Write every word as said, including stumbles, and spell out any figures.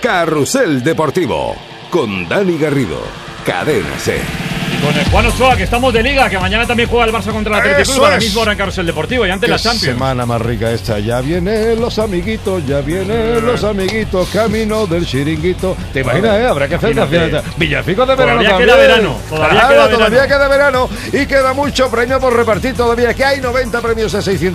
Carrusel Deportivo, con Dani Garrido, Cadena SER. Y con el Juan Ochoa, que estamos de liga, que mañana también juega el Barça contra el Atlético Club, ahora mismo ahora en Carrusel Deportivo y antes la Champions. Semana más rica esta, ya vienen los amiguitos, ya vienen los amiguitos, camino del chiringuito. ¿Te imaginas, eh? Habrá que hacer canciones. Villancicos de verano todavía también. Queda verano, todavía claro, queda verano. todavía queda verano y queda mucho premio por repartir todavía, que hay noventa premios a seiscientos